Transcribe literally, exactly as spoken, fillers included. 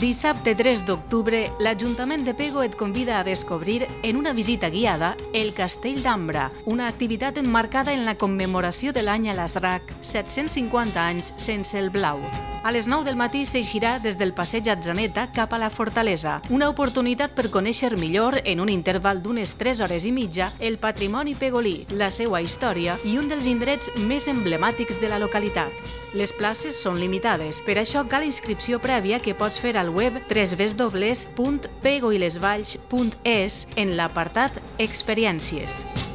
Dissabte tres d'octubre, l'Ajuntament de Pego et convida a descobrir, en una visita guiada, el Castell d'Ambra, una activitat emmarcada en la commemoració de l'any a l'Asrac, set-cents cinquanta anys sense el blau. A les nou del matí s'eixirà des del passeig Atzaneta cap a la fortalesa, una oportunitat per conèixer millor, en un interval d'unes tres hores i mitja, el patrimoni pegolí, la seva història i un dels indrets més emblemàtics de la localitat. Les places són limitades, per això cal inscripció prèvia que pots fer al web w w w punt pegoilesvalls punt es en l'apartat Experiències.